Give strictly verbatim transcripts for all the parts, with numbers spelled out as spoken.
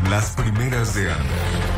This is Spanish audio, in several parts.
Las primeras de Anda.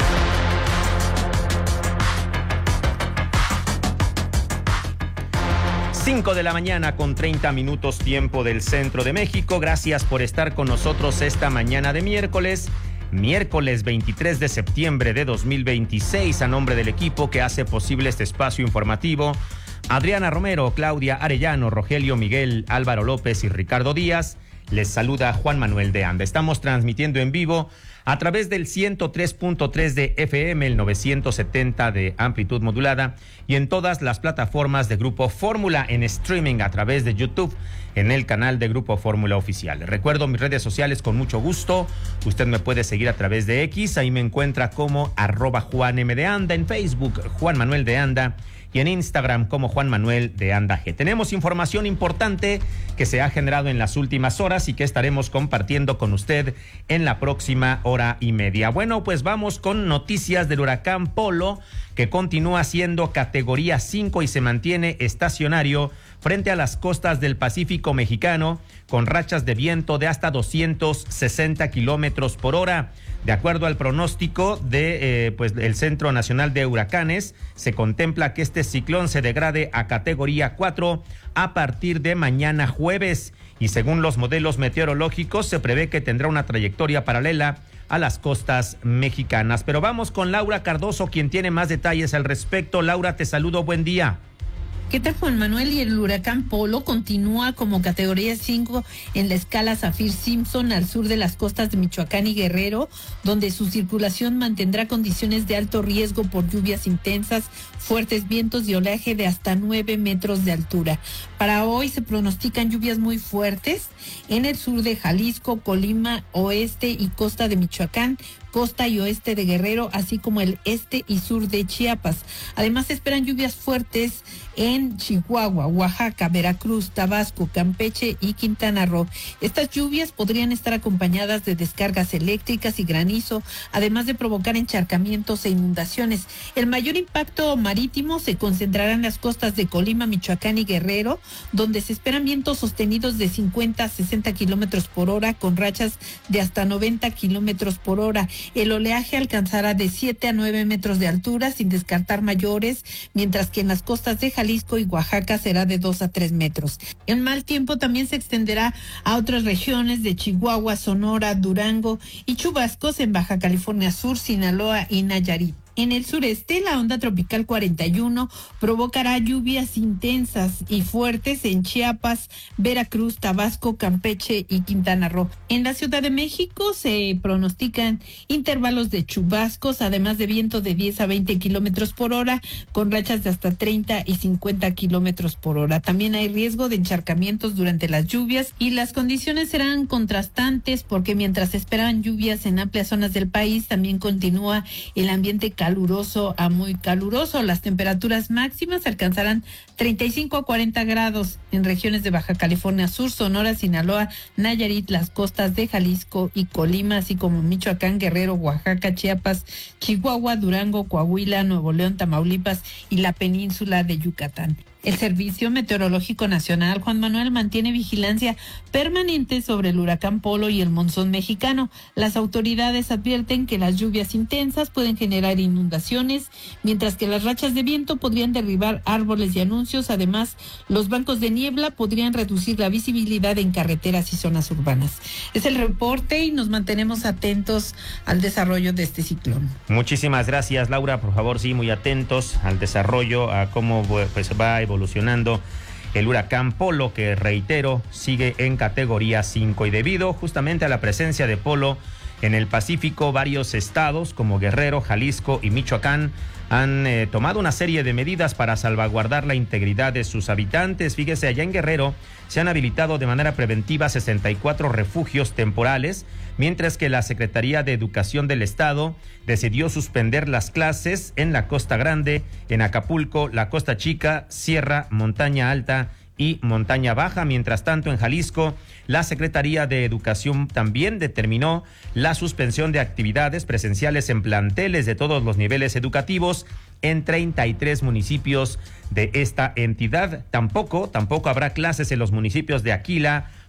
cinco de la mañana con treinta minutos tiempo del centro de México. Gracias por estar con nosotros esta mañana de miércoles. Miércoles veintitrés de septiembre de dos mil veintiséis. A nombre del equipo que hace posible este espacio informativo, Adriana Romero, Claudia Arellano, Rogelio Miguel, Álvaro López y Ricardo Díaz, les saluda Juan Manuel de Anda. Estamos transmitiendo en vivo a través del ciento tres punto tres de F M, el novecientos setenta de amplitud modulada y en todas las plataformas de Grupo Fórmula, en streaming a través de YouTube, en el canal de Grupo Fórmula Oficial. Les recuerdo mis redes sociales con mucho gusto. Usted me puede seguir a través de X, ahí me encuentra como arroba Juan M de Anda, en Facebook Juan Manuel de Anda y en Instagram como Juan Manuel de Anda G. Tenemos información importante que se ha generado en las últimas horas y que estaremos compartiendo con usted en la próxima hora y media. Bueno, pues vamos con noticias del huracán Polo, que continúa siendo categoría cinco y se mantiene estacionario frente a las costas del Pacífico mexicano, con rachas de viento de hasta doscientos sesenta kilómetros por hora. De acuerdo al pronóstico de eh, pues el Centro Nacional de Huracanes, se contempla que este ciclón se degrade a categoría cuatro a partir de mañana jueves, y según los modelos meteorológicos se prevé que tendrá una trayectoria paralela a las costas mexicanas. Pero vamos con Laura Cardoso, quien tiene más detalles al respecto. Laura, te saludo, buen día. ¿Qué tal, Juan Manuel? Y el huracán Polo continúa como categoría cinco en la escala Saffir-Simpson al sur de las costas de Michoacán y Guerrero, donde su circulación mantendrá condiciones de alto riesgo por lluvias intensas, fuertes vientos y oleaje de hasta nueve metros de altura. Para hoy se pronostican lluvias muy fuertes en el sur de Jalisco, Colima, oeste y costa de Michoacán, costa y oeste de Guerrero, así como el este y sur de Chiapas. Además, se esperan lluvias fuertes en Chihuahua, Oaxaca, Veracruz, Tabasco, Campeche y Quintana Roo. Estas lluvias podrían estar acompañadas de descargas eléctricas y granizo, además de provocar encharcamientos e inundaciones. El mayor impacto marítimo se concentrará en las costas de Colima, Michoacán y Guerrero, donde se esperan vientos sostenidos de cincuenta a sesenta kilómetros por hora, con rachas de hasta noventa kilómetros por hora. El oleaje alcanzará de siete a nueve metros de altura, sin descartar mayores, mientras que en las costas de Jalisco y Oaxaca será de dos a tres metros. El mal tiempo también se extenderá a otras regiones de Chihuahua, Sonora, Durango y chubascos en Baja California Sur, Sinaloa y Nayarit. En el sureste, la onda tropical cuarenta y uno provocará lluvias intensas y fuertes en Chiapas, Veracruz, Tabasco, Campeche y Quintana Roo. En la Ciudad de México se pronostican intervalos de chubascos, además de viento de diez a veinte kilómetros por hora, con rachas de hasta treinta y cincuenta kilómetros por hora. También hay riesgo de encharcamientos durante las lluvias y las condiciones serán contrastantes, porque mientras se esperan lluvias en amplias zonas del país, también continúa el ambiente caluroso a muy caluroso. Las temperaturas máximas alcanzarán treinta y cinco a cuarenta grados en regiones de Baja California Sur, Sonora, Sinaloa, Nayarit, las costas de Jalisco y Colima, así como Michoacán, Guerrero, Oaxaca, Chiapas, Chihuahua, Durango, Coahuila, Nuevo León, Tamaulipas y la península de Yucatán. El Servicio Meteorológico Nacional, Juan Manuel, mantiene vigilancia permanente sobre el huracán Polo y el monzón mexicano. Las autoridades advierten que las lluvias intensas pueden generar inundaciones, mientras que las rachas de viento podrían derribar árboles y anuncios. Además, los bancos de niebla podrían reducir la visibilidad en carreteras y zonas urbanas. Es el reporte y nos mantenemos atentos al desarrollo de este ciclón. Muchísimas gracias, Laura. Por favor, sí, muy atentos al desarrollo, a cómo pues va a evolucionando el huracán Polo, que reitero sigue en categoría cinco, y debido justamente a la presencia de Polo en el Pacífico, varios estados como Guerrero, Jalisco y Michoacán han eh, tomado una serie de medidas para salvaguardar la integridad de sus habitantes. Fíjese, allá en Guerrero se han habilitado de manera preventiva sesenta y cuatro refugios temporales, mientras que la Secretaría de Educación del Estado decidió suspender las clases en la Costa Grande, en Acapulco, la Costa Chica, Sierra, Montaña Alta y Montaña Baja. Mientras tanto, en Jalisco, la Secretaría de Educación también determinó la suspensión de actividades presenciales en planteles de todos los niveles educativos en treinta y tres municipios de esta entidad. Tampoco, tampoco habrá clases en los municipios de Aquila,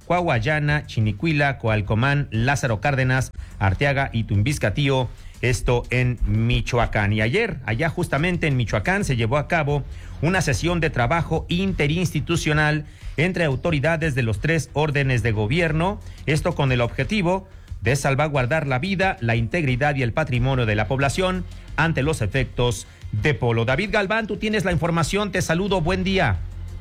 Coahuayana, Chinicuila, Coalcomán, Lázaro Cárdenas, Arteaga y Tumbiscatío, esto en Michoacán. Y ayer, allá justamente en Michoacán, se llevó a cabo una sesión de trabajo interinstitucional entre autoridades de los tres órdenes de gobierno, esto con el objetivo de salvaguardar la vida, la integridad y el patrimonio de la población ante los efectos de Polo. David Galván, tú tienes la información, te saludo, buen día.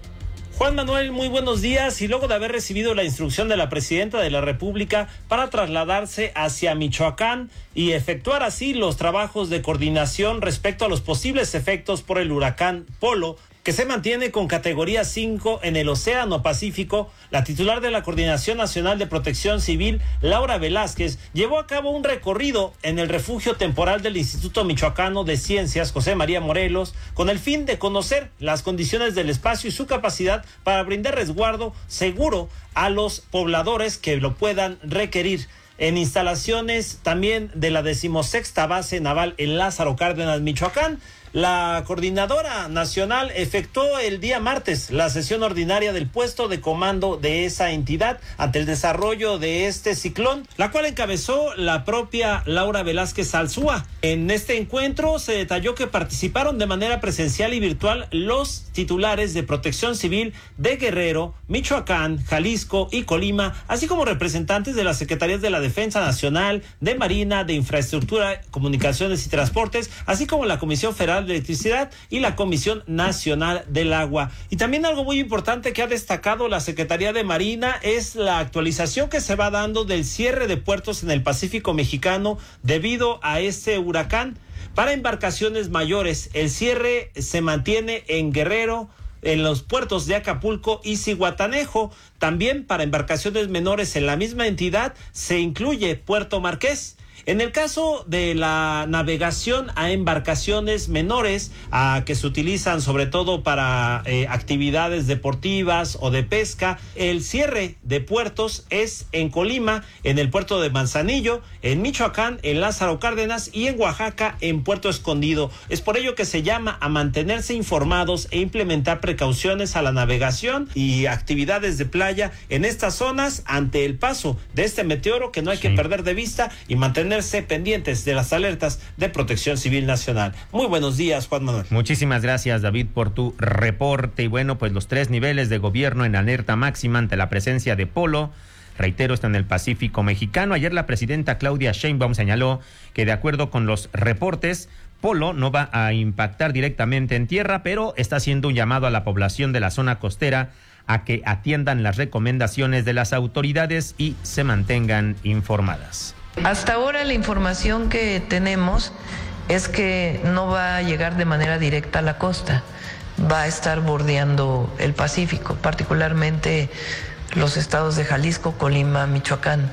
Juan Manuel, muy buenos días. Y luego de haber recibido la instrucción de la presidenta de la República para trasladarse hacia Michoacán y efectuar así los trabajos de coordinación respecto a los posibles efectos por el huracán Polo, que se mantiene con categoría cinco en el Océano Pacífico, la titular de la Coordinación Nacional de Protección Civil, Laura Velázquez, llevó a cabo un recorrido en el refugio temporal del Instituto Michoacano de Ciencias José María Morelos, con el fin de conocer las condiciones del espacio y su capacidad para brindar resguardo seguro a los pobladores que lo puedan requerir. En instalaciones también de la decimosexta base naval en Lázaro Cárdenas, Michoacán, la coordinadora nacional efectuó el día martes la sesión ordinaria del puesto de comando de esa entidad ante el desarrollo de este ciclón, la cual encabezó la propia Laura Velázquez Alzúa. En este encuentro se detalló que participaron de manera presencial y virtual los titulares de Protección Civil de Guerrero, Michoacán, Jalisco y Colima, así como representantes de las Secretarías de la Defensa Nacional, de Marina, de Infraestructura, Comunicaciones y Transportes, así como la Comisión Federal de Electricidad y la Comisión Nacional del Agua. Y también algo muy importante que ha destacado la Secretaría de Marina es la actualización que se va dando del cierre de puertos en el Pacífico mexicano debido a este huracán. Para embarcaciones mayores, el cierre se mantiene en Guerrero, en los puertos de Acapulco y Zihuatanejo. También para embarcaciones menores en la misma entidad se incluye Puerto Marqués. En el caso de la navegación a embarcaciones menores, a que se utilizan sobre todo para eh, actividades deportivas o de pesca, el cierre de puertos es en Colima, en el puerto de Manzanillo, en Michoacán, en Lázaro Cárdenas y en Oaxaca, en Puerto Escondido. Es por ello que se llama a mantenerse informados e implementar precauciones a la navegación y actividades de playa en estas zonas ante el paso de este meteoro que no hay sí. que perder de vista y mantener pendientes de las alertas de Protección Civil Nacional. Muy buenos días, Juan Manuel. Muchísimas gracias, David, por tu reporte. Y bueno, pues los tres niveles de gobierno en alerta máxima ante la presencia de Polo. Reitero, está en el Pacífico mexicano. Ayer la presidenta Claudia Sheinbaum señaló que de acuerdo con los reportes, Polo no va a impactar directamente en tierra, pero está haciendo un llamado a la población de la zona costera a que atiendan las recomendaciones de las autoridades y se mantengan informadas. Hasta ahora la información que tenemos es que no va a llegar de manera directa a la costa, va a estar bordeando el Pacífico, particularmente los estados de Jalisco, Colima, Michoacán.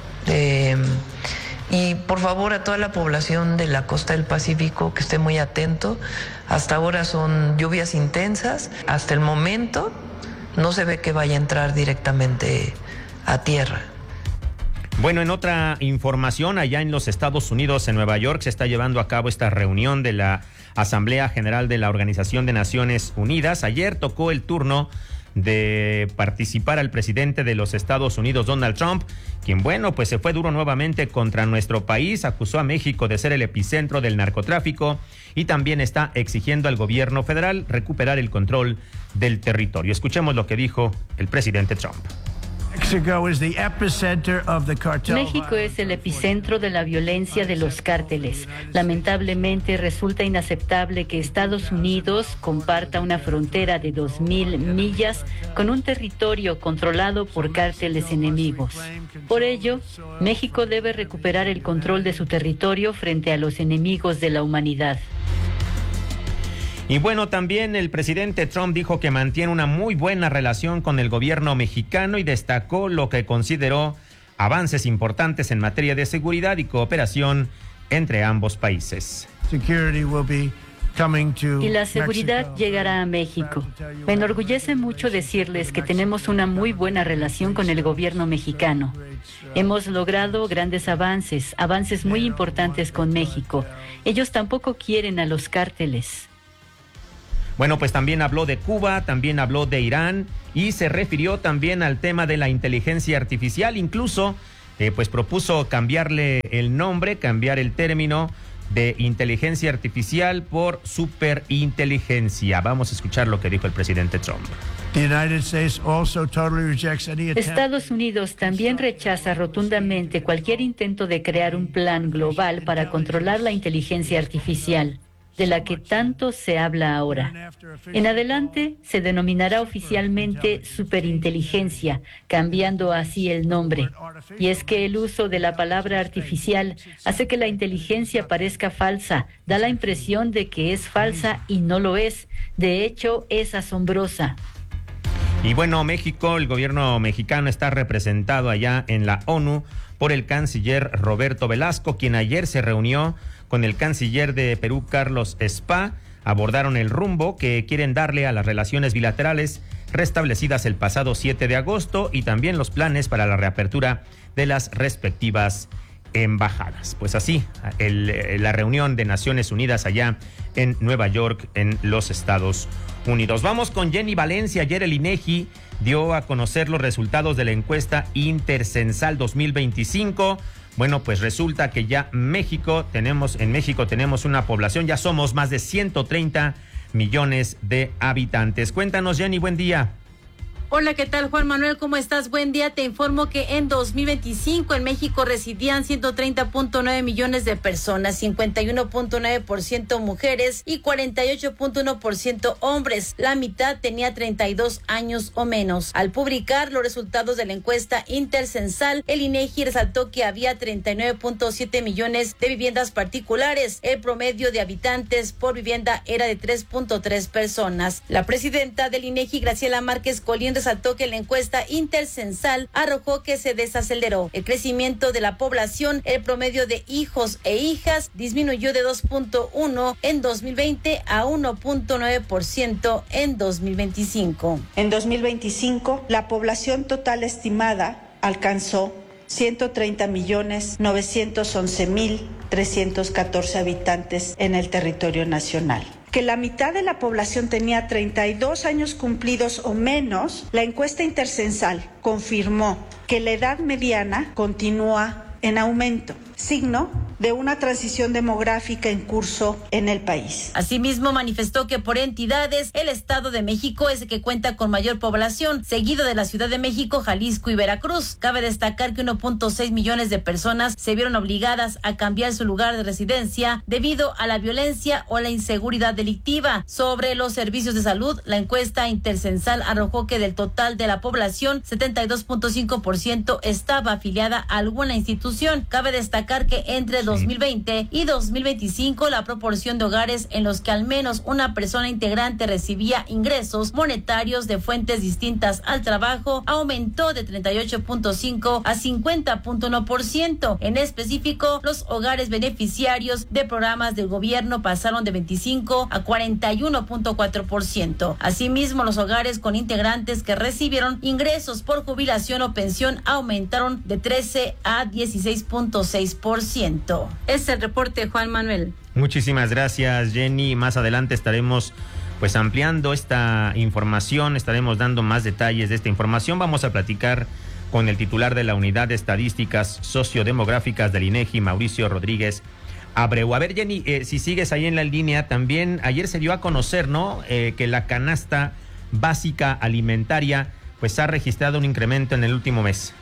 Eh, y por favor a toda la población de la costa del Pacífico que esté muy atento. Hasta ahora son lluvias intensas, hasta el momento no se ve que vaya a entrar directamente a tierra. Bueno, en otra información, allá en los Estados Unidos, en Nueva York, se está llevando a cabo esta reunión de la Asamblea General de la Organización de Naciones Unidas. Ayer tocó el turno de participar al presidente de los Estados Unidos, Donald Trump, quien, bueno, pues se fue duro nuevamente contra nuestro país, acusó a México de ser el epicentro del narcotráfico y también está exigiendo al gobierno federal recuperar el control del territorio. Escuchemos lo que dijo el presidente Trump. México es el epicentro de la violencia de los cárteles. Lamentablemente resulta inaceptable que Estados Unidos comparta una frontera de dos mil millas con un territorio controlado por cárteles enemigos. Por ello, México debe recuperar el control de su territorio frente a los enemigos de la humanidad. Y bueno, también el presidente Trump dijo que mantiene una muy buena relación con el gobierno mexicano y destacó lo que consideró avances importantes en materia de seguridad y cooperación entre ambos países. Y la seguridad llegará a México. Me enorgullece mucho decirles que tenemos una muy buena relación con el gobierno mexicano. Hemos logrado grandes avances, avances muy importantes con México. Ellos tampoco quieren a los cárteles. Bueno, pues también habló de Cuba, también habló de Irán y se refirió también al tema de la inteligencia artificial. Incluso, eh, pues propuso cambiarle el nombre, cambiar el término de inteligencia artificial por superinteligencia. Vamos a escuchar lo que dijo el presidente Trump. Estados Unidos también rechaza rotundamente cualquier intento de crear un plan global para controlar la inteligencia artificial, de la que tanto se habla ahora. En adelante se denominará oficialmente superinteligencia, cambiando así el nombre. Y es que el uso de la palabra artificial hace que la inteligencia parezca falsa, da la impresión de que es falsa y no lo es. De hecho, es asombrosa. Y bueno, México, el gobierno mexicano está representado allá en la ONU por el canciller Roberto Velasco, quien ayer se reunió con el canciller de Perú, Carlos Spa. Abordaron el rumbo que quieren darle a las relaciones bilaterales restablecidas el pasado siete de agosto y también los planes para la reapertura de las respectivas embajadas. Pues así, el, la reunión de Naciones Unidas allá en Nueva York, en los Estados Unidos. Vamos con Jenny Valencia. Ayer el INEGI dio a conocer los resultados de la encuesta Intercensal dos mil veinticinco. Bueno, pues resulta que ya México tenemos, en México tenemos una población, ya somos más de ciento treinta millones de habitantes. Cuéntanos, Jenny, buen día. Hola, ¿qué tal, Juan Manuel? ¿Cómo estás? Buen día. Te informo que en dos mil veinticinco en México residían ciento treinta punto nueve millones de personas, cincuenta y uno punto nueve por ciento mujeres y cuarenta y ocho punto uno por ciento hombres. La mitad tenía treinta y dos años o menos. Al publicar los resultados de la encuesta intercensal, el INEGI resaltó que había treinta y nueve punto siete millones de viviendas particulares. El promedio de habitantes por vivienda era de tres punto tres personas. La presidenta del INEGI, Graciela Márquez Colín, resaltó que la encuesta intercensal arrojó que se desaceleró el crecimiento de la población. El promedio de hijos e hijas disminuyó de dos punto uno en dos mil veinte a uno punto nueve por ciento en dos mil veinticinco. En dos mil veinticinco, la población total estimada alcanzó ciento treinta millones novecientos once mil trescientos catorce habitantes en el territorio nacional. Que la mitad de la población tenía treinta y dos años cumplidos o menos, la encuesta intercensal confirmó que la edad mediana continúa en aumento, signo de una transición demográfica en curso en el país. Asimismo, manifestó que por entidades, el Estado de México es el que cuenta con mayor población, seguido de la Ciudad de México, Jalisco y Veracruz. Cabe destacar que uno punto seis millones de personas se vieron obligadas a cambiar su lugar de residencia debido a la violencia o la inseguridad delictiva. Sobre los servicios de salud, la encuesta intercensal arrojó que del total de la población, setenta y dos punto cinco por ciento estaba afiliada a alguna institución. Cabe destacar que entre dos mil veinte y dos mil veinticinco la proporción de hogares en los que al menos una persona integrante recibía ingresos monetarios de fuentes distintas al trabajo aumentó de treinta y ocho punto cinco a cincuenta punto uno por ciento. En específico, los hogares beneficiarios de programas del gobierno pasaron de veinticinco a cuarenta y uno punto cuatro por ciento. Asimismo, los hogares con integrantes que recibieron ingresos por jubilación o pensión aumentaron de trece a dieciséis punto seis por ciento. Es el reporte, Juan Manuel. Muchísimas gracias, Jenny. Más adelante estaremos pues ampliando esta información, estaremos dando más detalles de esta información. Vamos a platicar con el titular de la Unidad de Estadísticas Sociodemográficas del INEGI, Mauricio Rodríguez Abreu. A ver, Jenny, eh, si sigues ahí en la línea, también ayer se dio a conocer, ¿no?, eh, que la canasta básica alimentaria pues ha registrado un incremento en el último mes.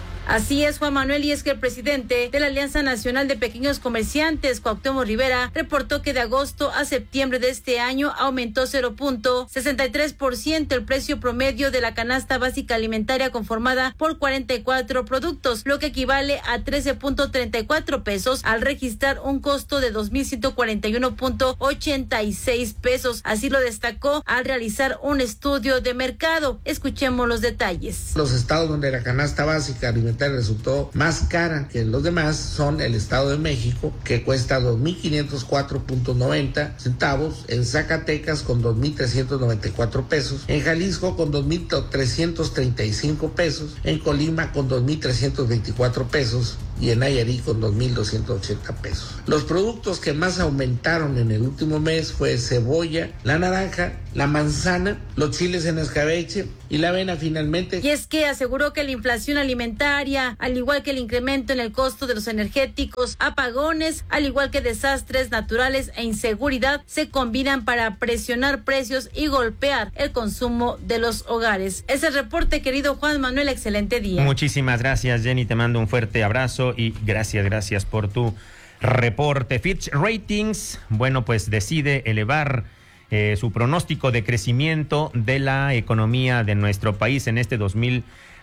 Así es, Juan Manuel, y es que el presidente de la Alianza Nacional de Pequeños Comerciantes, Cuauhtémoc Rivera, reportó que de agosto a septiembre de este año aumentó cero punto sesenta y tres por ciento el precio promedio de la canasta básica alimentaria conformada por cuarenta y cuatro productos, lo que equivale a trece punto treinta y cuatro pesos al registrar un costo de dos mil ciento cuarenta y uno punto ochenta y seis pesos. Así lo destacó al realizar un estudio de mercado. Escuchemos los detalles. Los estados donde la canasta básica alimentaria resultó más cara que los demás son el Estado de México, que cuesta dos mil quinientos cuatro punto noventa centavos, en Zacatecas con dos mil trescientos noventa y cuatro pesos, en Jalisco con dos mil trescientos treinta y cinco pesos, en Colima con dos mil trescientos veinticuatro pesos y en Nayarit con dos mil doscientos ochenta pesos. Los productos que más aumentaron en el último mes fue cebolla, la naranja, la manzana, los chiles en escabeche y la avena finalmente. Y es que aseguró que la inflación alimentaria, al igual que el incremento en el costo de los energéticos, apagones, al igual que desastres naturales e inseguridad, se combinan para presionar precios y golpear el consumo de los hogares. Es el reporte, querido Juan Manuel, excelente día. Muchísimas gracias, Jenny, te mando un fuerte abrazo y gracias, gracias por tu reporte. Fitch Ratings, bueno, pues decide elevar eh, su pronóstico de crecimiento de la economía de nuestro país en este dos mil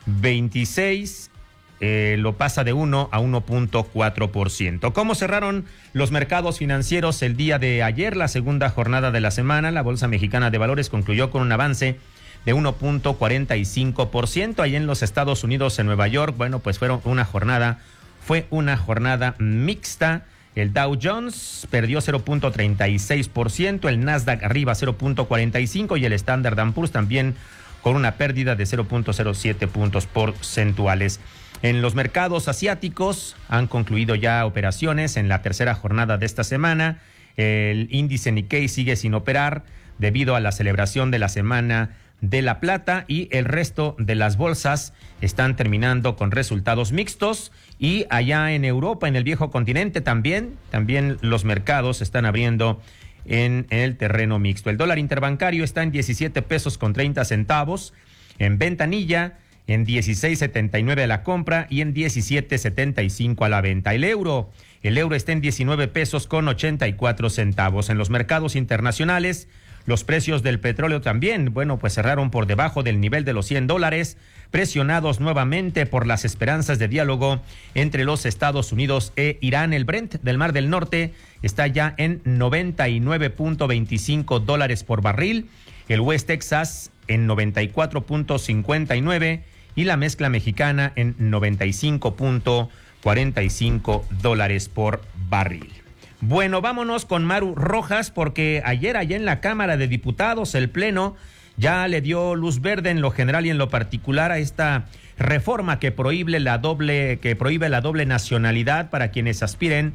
veintiséis. Eh, lo pasa de uno a uno punto cuatro por ciento. ¿Cómo cerraron los mercados financieros el día de ayer? La segunda jornada de la semana, la Bolsa Mexicana de Valores concluyó con un avance de uno punto cuarenta y cinco por ciento. Ahí en los Estados Unidos, en Nueva York, bueno, pues fueron una jornada, fue una jornada mixta. El Dow Jones perdió cero punto treinta y seis por ciento, el Nasdaq arriba cero punto cuarenta y cinco por ciento y el Standard and Poor's también con una pérdida de cero punto cero siete puntos porcentuales. En los mercados asiáticos han concluido ya operaciones en la tercera jornada de esta semana. El índice Nikkei sigue sin operar debido a la celebración de la Semana de la Plata y el resto de las bolsas están terminando con resultados mixtos. Y allá en Europa, en el viejo continente también, también los mercados están abriendo en el terreno mixto. El dólar interbancario está en diecisiete pesos con treinta centavos, en ventanilla en dieciséis setenta y nueve a la compra y en diecisiete setenta y cinco a la venta. El euro, el euro está en diecinueve pesos con ochenta y cuatro centavos. En los mercados internacionales, los precios del petróleo también, bueno, pues cerraron por debajo del nivel de los cien dólares, presionados nuevamente por las esperanzas de diálogo entre los Estados Unidos e Irán. El Brent del Mar del Norte está ya en noventa y nueve punto veinticinco dólares por barril, el West Texas en noventa y cuatro punto cincuenta y nueve y la mezcla mexicana en noventa y cinco punto cuarenta y cinco dólares por barril. Bueno, vámonos con Maru Rojas, porque ayer allá en la Cámara de Diputados el Pleno ya le dio luz verde en lo general y en lo particular a esta reforma que prohíbe la doble, que prohíbe la doble nacionalidad para quienes aspiren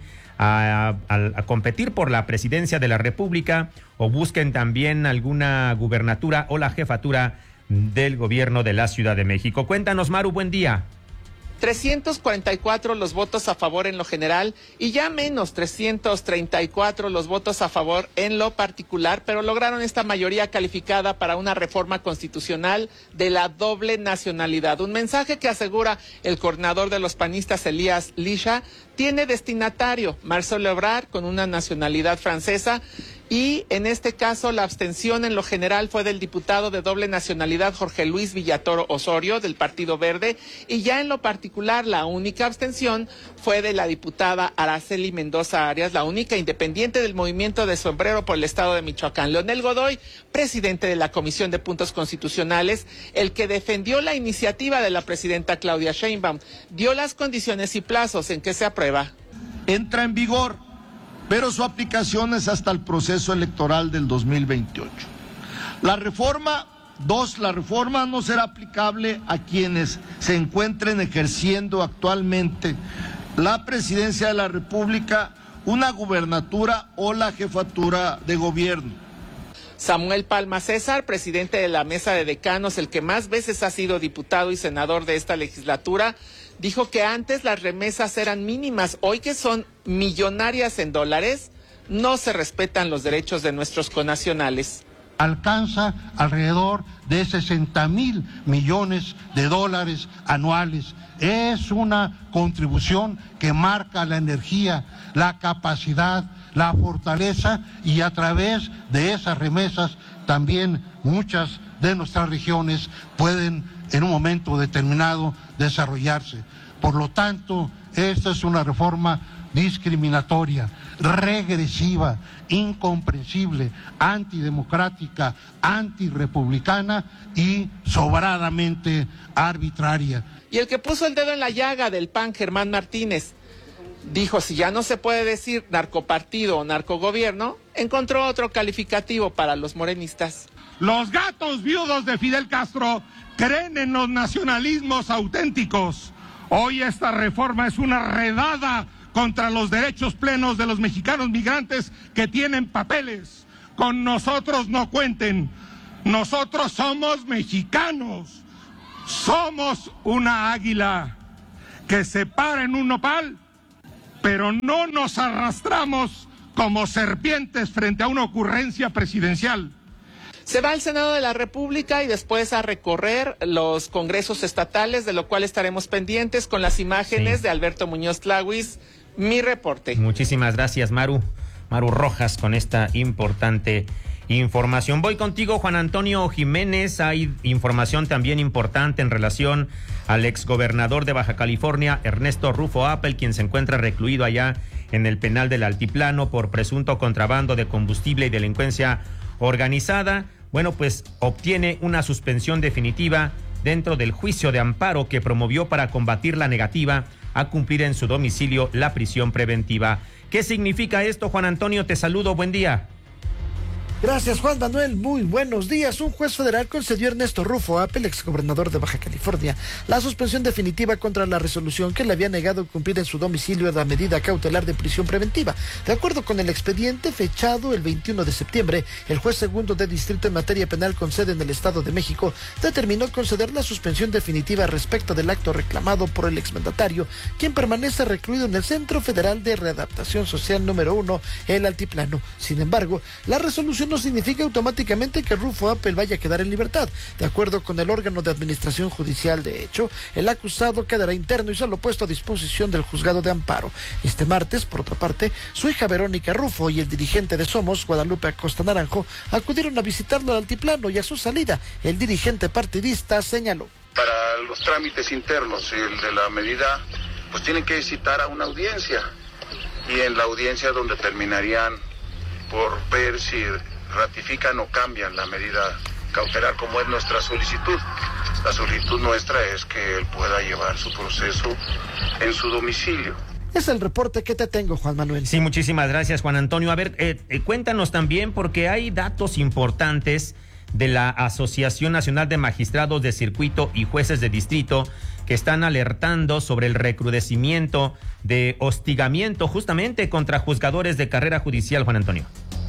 a, a, a competir por la presidencia de la República o busquen también alguna gubernatura o la jefatura del gobierno de la Ciudad de México. Cuéntanos, Maru, buen día. trescientos cuarenta y cuatro los votos a favor en lo general y ya menos trescientos treinta y cuatro los votos a favor en lo particular, pero lograron esta mayoría calificada para una reforma constitucional de la doble nacionalidad. Un mensaje que asegura el coordinador de los panistas, Elías Lisha, tiene destinatario Marcelo Ebrard con una nacionalidad francesa. Y en este caso la abstención en lo general fue del diputado de doble nacionalidad Jorge Luis Villatoro Osorio del Partido Verde, y ya en lo particular la única abstención fue de la diputada Araceli Mendoza Arias, la única independiente del movimiento de Sombrero por el estado de Michoacán. Leonel Godoy, presidente de la Comisión de Puntos Constitucionales, el que defendió la iniciativa de la presidenta Claudia Sheinbaum, dio las condiciones y plazos en que se aprueba. Entra en vigor, pero su aplicación es hasta el proceso electoral del dos mil veintiocho. La reforma, dos, la reforma no será aplicable a quienes se encuentren ejerciendo actualmente la presidencia de la República, una gubernatura o la jefatura de gobierno. Samuel Palma César, presidente de la Mesa de Decanos, el que más veces ha sido diputado y senador de esta legislatura, dijo que antes las remesas eran mínimas, hoy que son millonarias en dólares, no se respetan los derechos de nuestros connacionales. Alcanza alrededor de sesenta mil millones de dólares anuales. Es una contribución que marca la energía, la capacidad, la fortaleza, y a través de esas remesas también muchas de nuestras regiones pueden en un momento determinado desarrollarse. Por lo tanto, esta es una reforma discriminatoria, regresiva, incomprensible, antidemocrática, antirrepublicana y sobradamente arbitraria. Y el que puso el dedo en la llaga del P A N, Germán Martínez, dijo, si ya no se puede decir narcopartido o narcogobierno, encontró otro calificativo para los morenistas. Los gatos viudos de Fidel Castro creen en los nacionalismos auténticos. Hoy esta reforma es una redada contra los derechos plenos de los mexicanos migrantes que tienen papeles. Con nosotros no cuenten. Nosotros somos mexicanos. Somos una águila que se para en un nopal, pero no nos arrastramos como serpientes frente a una ocurrencia presidencial. Se va al Senado de la República y después a recorrer los congresos estatales, de lo cual estaremos pendientes con las imágenes sí. de Alberto Muñoz Tlahuis. Mi reporte. Muchísimas gracias, Maru. Maru Rojas, con esta importante información. Voy contigo, Juan Antonio Jiménez. Hay información también importante en relación al exgobernador de Baja California, Ernesto Rufo Appel, quien se encuentra recluido allá en el penal del Altiplano por presunto contrabando de combustible y delincuencia organizada. Bueno, pues obtiene una suspensión definitiva dentro del juicio de amparo que promovió para combatir la negativa a cumplir en su domicilio la prisión preventiva. ¿Qué significa esto, Juan Antonio? Te saludo, buen día. Gracias, Juan Manuel. Muy buenos días. Un juez federal concedió a Ernesto Rufo Appel, exgobernador de Baja California, la suspensión definitiva contra la resolución que le había negado cumplir en su domicilio la medida cautelar de prisión preventiva. De acuerdo con el expediente fechado el veintiuno de septiembre, el juez segundo de distrito en materia penal con sede en el Estado de México determinó conceder la suspensión definitiva respecto del acto reclamado por el exmandatario, quien permanece recluido en el Centro Federal de Readaptación Social número uno, el Altiplano. Sin embargo, la resolución no significa automáticamente que Rufo Appel vaya a quedar en libertad. De acuerdo con el órgano de administración judicial, de hecho, el acusado quedará interno y solo puesto a disposición del juzgado de amparo. Este martes, por otra parte, su hija Verónica Rufo y el dirigente de Somos, Guadalupe Acosta Naranjo, acudieron a visitarlo al Altiplano y a su salida, el dirigente partidista señaló: para los trámites internos y el de la medida, pues tienen que citar a una audiencia, y en la audiencia donde terminarían por ver si ratifican o cambian la medida cautelar, como es nuestra solicitud. La solicitud nuestra es que él pueda llevar su proceso en su domicilio. Es el reporte que te tengo, Juan Manuel. Sí, muchísimas gracias, Juan Antonio. A ver, eh, eh, cuéntanos también, porque hay datos importantes de la Asociación Nacional de Magistrados de Circuito y Jueces de Distrito que están alertando sobre el recrudecimiento de hostigamiento justamente contra juzgadores de carrera judicial, Juan Antonio.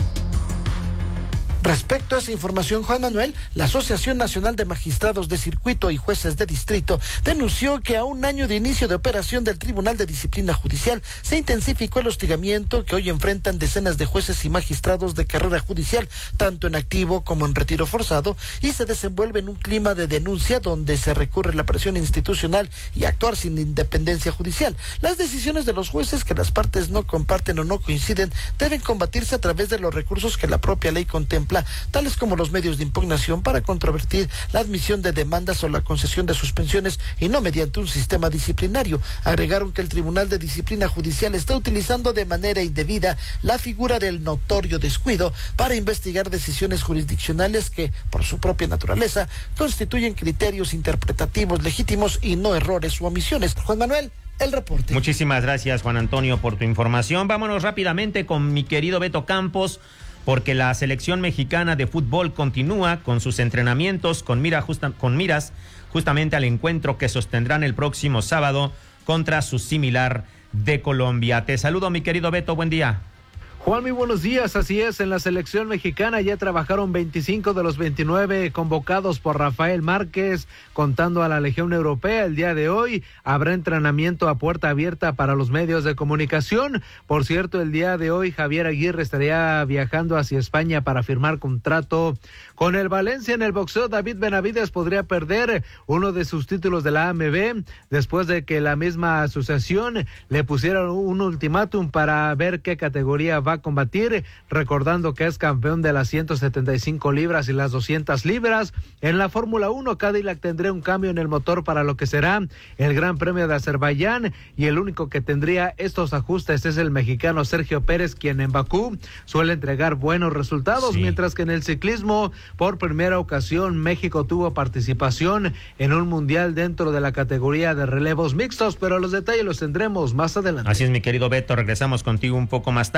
Respecto a esa información, Juan Manuel, la Asociación Nacional de Magistrados de Circuito y Jueces de Distrito denunció que a un año de inicio de operación del Tribunal de Disciplina Judicial se intensificó el hostigamiento que hoy enfrentan decenas de jueces y magistrados de carrera judicial, tanto en activo como en retiro forzado, y se desenvuelve en un clima de denuncia donde se recurre a la presión institucional y actuar sin independencia judicial. Las decisiones de los jueces que las partes no comparten o no coinciden deben combatirse a través de los recursos que la propia ley contempla, tales como los medios de impugnación para controvertir la admisión de demandas o la concesión de suspensiones, y no mediante un sistema disciplinario. Agregaron que el Tribunal de Disciplina Judicial está utilizando de manera indebida la figura del notorio descuido para investigar decisiones jurisdiccionales que, por su propia naturaleza, constituyen criterios interpretativos legítimos y no errores u omisiones. Juan Manuel, el reporte. Muchísimas gracias, Juan Antonio, por tu información. Vámonos rápidamente con mi querido Beto Campos, porque la selección mexicana de fútbol continúa con sus entrenamientos con, mira justa, con miras justamente al encuentro que sostendrán el próximo sábado contra su similar de Colombia. Te saludo, mi querido Beto, buen día. Juan, muy buenos días. Así es, en la selección mexicana ya trabajaron veinticinco de los veintinueve convocados por Rafael Márquez, contando a la Legión Europea. El día de hoy habrá entrenamiento a puerta abierta para los medios de comunicación. Por cierto, el día de hoy Javier Aguirre estaría viajando hacia España para firmar contrato con el Valencia. En el boxeo, David Benavides podría perder uno de sus títulos de la A M B después de que la misma asociación le pusiera un ultimátum para ver qué categoría va a combatir, recordando que es campeón de las ciento setenta y cinco libras y las doscientas libras. En la Fórmula uno, Cadillac tendría un cambio en el motor para lo que será el Gran Premio de Azerbaiyán, y el único que tendría estos ajustes es el mexicano Sergio Pérez, quien en Bakú suele entregar buenos resultados, sí. Mientras que en el ciclismo, por primera ocasión, México tuvo participación en un mundial dentro de la categoría de relevos mixtos, pero los detalles los tendremos más adelante. Así es, mi querido Beto, regresamos contigo un poco más tarde. Rápido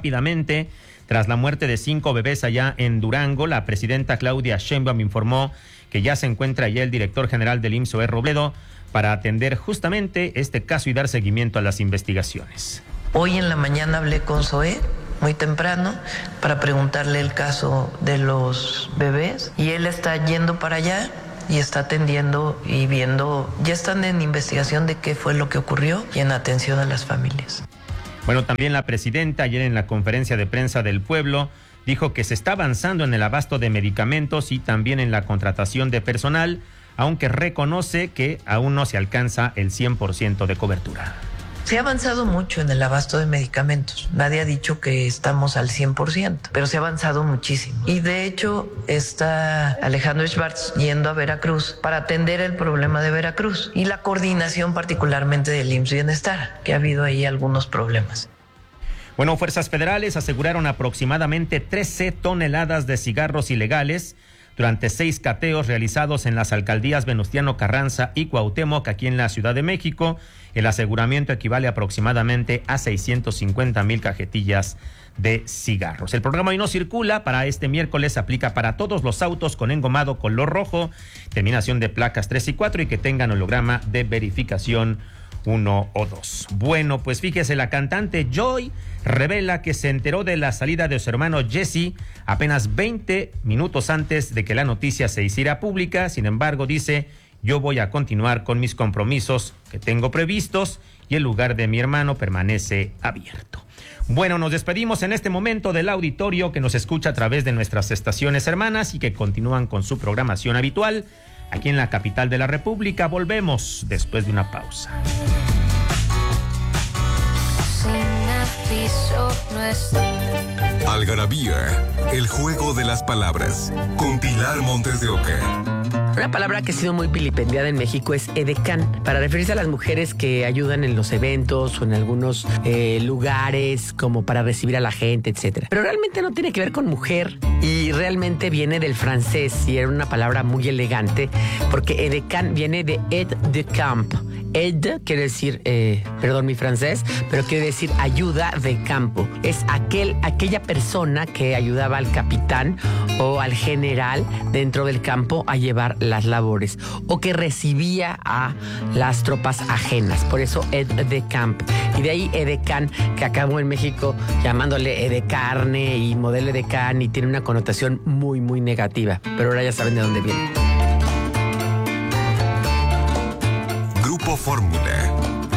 rápidamente, tras la muerte de cinco bebés allá en Durango, la presidenta Claudia Sheinbaum informó que ya se encuentra ya el director general del I M S S, Zoé Robledo, para atender justamente este caso y dar seguimiento a las investigaciones. Hoy en la mañana hablé con Zoé muy temprano para preguntarle el caso de los bebés y él está yendo para allá y está atendiendo y viendo, ya están en investigación de qué fue lo que ocurrió y en atención a las familias. Bueno, también la presidenta ayer en la conferencia de prensa del pueblo dijo que se está avanzando en el abasto de medicamentos y también en la contratación de personal, aunque reconoce que aún no se alcanza el cien por ciento de cobertura. Se ha avanzado mucho en el abasto de medicamentos. Nadie ha dicho que estamos al cien por ciento, pero se ha avanzado muchísimo. Y de hecho está Alejandro Schwartz yendo a Veracruz para atender el problema de Veracruz y la coordinación particularmente del I M S S Bienestar, que ha habido ahí algunos problemas. Bueno, fuerzas federales aseguraron aproximadamente trece toneladas de cigarros ilegales durante seis cateos realizados en las alcaldías Venustiano Carranza y Cuauhtémoc, aquí en la Ciudad de México. El aseguramiento equivale aproximadamente a seiscientos cincuenta mil cajetillas de cigarros. El programa Hoy No Circula para este miércoles aplica para todos los autos con engomado color rojo, terminación de placas tres y cuatro y que tengan holograma de verificación uno o dos. Bueno, pues fíjese, la cantante Joy revela que se enteró de la salida de su hermano Jesse apenas veinte minutos antes de que la noticia se hiciera pública. Sin embargo, dice: yo voy a continuar con mis compromisos que tengo previstos y el lugar de mi hermano permanece abierto. Bueno, nos despedimos en este momento del auditorio que nos escucha a través de nuestras estaciones hermanas y que continúan con su programación habitual. Aquí en la capital de la República volvemos después de una pausa. Algarabía, el juego de las palabras, con Pilar Montes de Oca. Una palabra que ha sido muy vilipendiada en México es edecán, para referirse a las mujeres que ayudan en los eventos o en algunos eh, lugares, como para recibir a la gente, etcétera. Pero realmente no tiene que ver con mujer y realmente viene del francés y era una palabra muy elegante porque edecán viene de aide de camp. Aide quiere decir, eh, perdón mi francés, pero quiere decir ayuda de campo. Es aquel, aquella persona que ayudaba al capitán o al general dentro del campo a llevar las labores o que recibía a las tropas ajenas. Por eso aide de camp. Y de ahí edecán, que acabó en México llamándole edecarne y modelo edecán y tiene una connotación muy, muy negativa. Pero ahora ya saben de dónde viene. Grupo Fórmula.